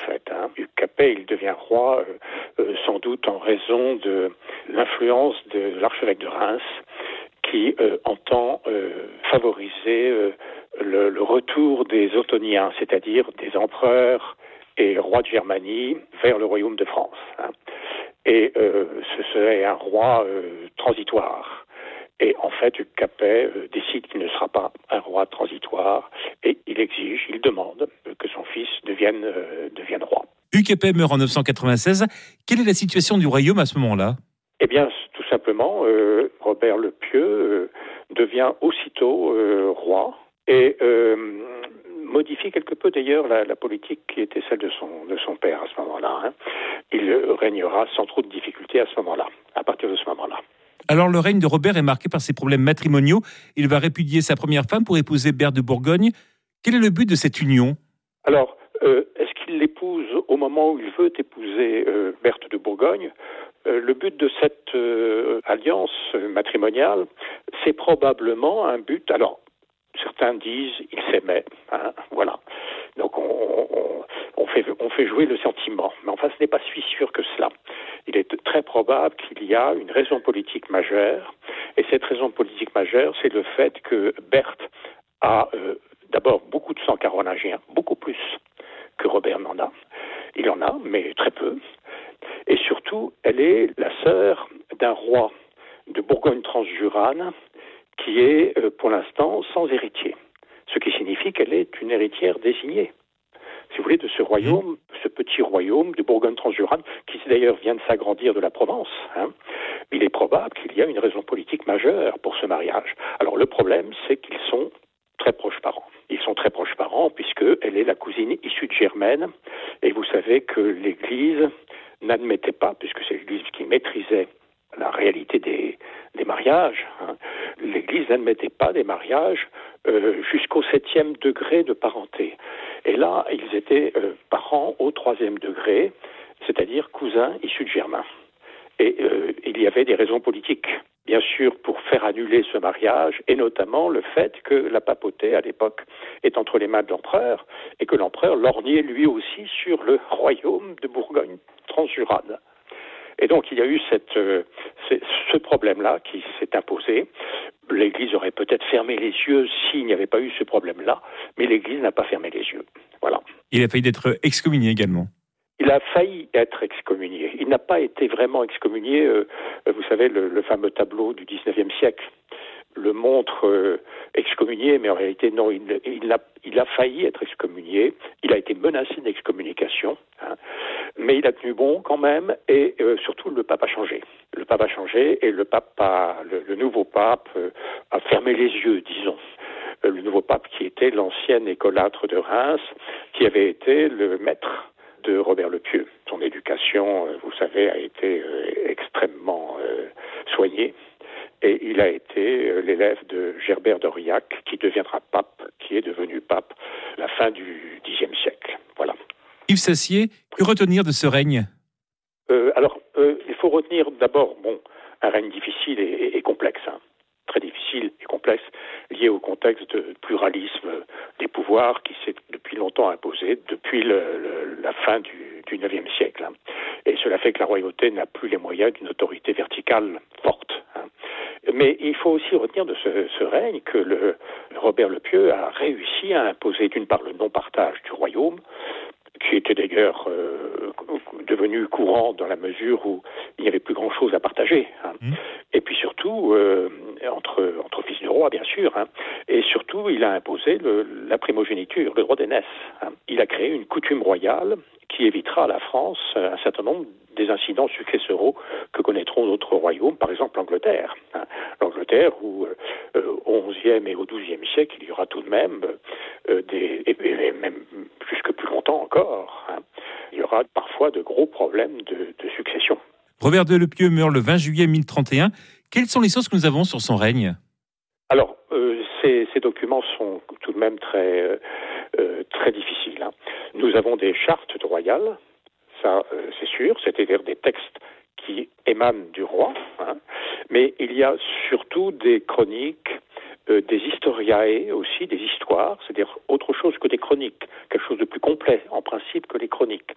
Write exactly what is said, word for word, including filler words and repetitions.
fait. Hein. Hugues Capet, il devient roi euh, euh, sans doute en raison de l'influence de l'archevêque de Reims qui euh, entend euh, favoriser euh, le, le retour des Ottoniens, c'est-à-dire des empereurs et rois de Germanie vers le royaume de France. Hein. Et euh, ce serait un roi euh, transitoire. Et en fait, Hugues Capet euh, décide qu'il ne sera pas un roi transitoire et il exige, il demande euh, que son fils devienne, euh, devienne roi. Hugues Capet meurt en neuf cent quatre-vingt-seize. Quelle est la situation du royaume à ce moment-là ? Eh bien, tout simplement, euh, Robert le Pieux euh, devient aussitôt euh, roi et euh, modifie quelque peu d'ailleurs la, la politique qui était celle de son, de son père à ce moment-là. Hein. Il régnera sans trop de difficultés à ce moment-là, à partir de ce moment-là. Alors le règne de Robert est marqué par ses problèmes matrimoniaux. Il va répudier sa première femme pour épouser Berthe de Bourgogne. Quel est le but de cette union ? Alors, euh, est-ce qu'il l'épouse au moment où il veut épouser euh, Berthe de Bourgogne ? euh, Le but de cette euh, alliance matrimoniale, c'est probablement un but... Alors, certains disent ils s'aimaient, hein, voilà. Donc on, on, on, fait, on fait jouer le sentiment. Mais enfin, ce n'est pas si sûr que cela. Il est très probable qu'il y a une raison politique majeure. Et cette raison politique majeure, c'est le fait que Berthe a euh, d'abord beaucoup de sang carolingien, beaucoup plus que Robert n'en a. Il en a, mais très peu. Et surtout, elle est la sœur d'un roi de Bourgogne-Transjurane qui est euh, pour l'instant sans héritier. Ce qui signifie qu'elle est une héritière désignée, si vous voulez, de ce royaume, mmh. ce petit royaume de Bourgogne-Transjurane, qui d'ailleurs vient de s'agrandir de la Provence. Hein. Il est probable qu'il y a une raison politique majeure pour ce mariage. Alors le problème, c'est qu'ils sont très proches parents. Ils sont très proches parents puisqu'elle est la cousine issue de Germaine. Et vous savez que l'Église n'admettait pas, puisque c'est l'Église qui maîtrisait la réalité des, des mariages, hein. L'Église n'admettait pas des mariages euh, jusqu'au septième degré de parenté. Et là, ils étaient euh, parents au troisième degré, c'est-à-dire cousins issus de Germain. Et euh, il y avait des raisons politiques, bien sûr, pour faire annuler ce mariage, et notamment le fait que la papauté, à l'époque, est entre les mains de l'empereur, et que l'empereur lorgnait lui aussi sur le royaume de Bourgogne-Transjurane. Et donc, il y a eu cette, euh, ce problème-là qui s'est imposé. L'Église aurait peut-être fermé les yeux s'il n'y avait pas eu ce problème-là, mais l'Église n'a pas fermé les yeux. Voilà. Il a failli d'être excommunié également. Il a failli être excommunié. Il n'a pas été vraiment excommunié. Euh, vous savez, le, le fameux tableau du dix-neuvième siècle le montre euh, excommunié, mais en réalité, non, il, il, a, il a failli être excommunié. Il a été menacé d'excommunication, hein, mais il a tenu bon quand même, et euh, surtout, le pape a changé. Le pape a changé, et le pape a, le, le nouveau pape euh, a fermé les yeux, disons. Euh, le nouveau pape qui était l'ancien écolâtre de Reims, qui avait été le maître de Robert le Pieux. Son éducation, vous savez, a été euh, extrêmement euh, soignée. Et il a été euh, l'élève de Gerbert d'Aurillac, qui deviendra pape, qui est devenu pape à la fin du Xe siècle. Voilà. Yves Sassier, que retenir de ce règne ? euh, Alors, euh, il faut retenir d'abord, bon, un règne difficile et, et, et complexe, hein. Très difficile et complexe, lié au contexte de pluralisme des pouvoirs qui s'est depuis longtemps imposé, depuis le, le, la fin du, du neuvième siècle. Hein. Et cela fait que la royauté n'a plus les moyens d'une autorité verticale forte. Hein. Mais il faut aussi retenir de ce, ce règne que le, Robert le Pieux a réussi à imposer d'une part le non-partage du royaume, qui était d'ailleurs euh, devenu courant dans la mesure où il n'y avait plus grand-chose à partager. Hein. Mmh. Et puis surtout, euh, entre, entre fils de roi, bien sûr, hein. Et surtout, il a imposé le, la primogéniture, le droit d'aînesse. Hein. Il a créé une coutume royale qui évitera à la France un certain nombre des incidents successoraux que connaîtront d'autres royaumes, par exemple l'Angleterre. Hein. L'Angleterre où euh, au onzième et au douzième siècle, il y aura tout de même euh, des... Et, et même jusque plus longtemps encore, hein. Il y aura parfois de gros problèmes de, de succession. Robert de Le Pieux meurt le vingt juillet mille trente et un. Quelles sont les sources que nous avons sur son règne ? Alors, euh, ces, ces documents sont tout de même très, euh, très difficiles. Hein. Nous avons des chartes royales, ça euh, c'est sûr, c'est-à-dire des textes qui émanent du roi, hein. Mais il y a surtout des chroniques, euh, des historiae aussi, des histoires, c'est-à-dire autre chose que des chroniques, quelque chose de plus complet en principe que les chroniques.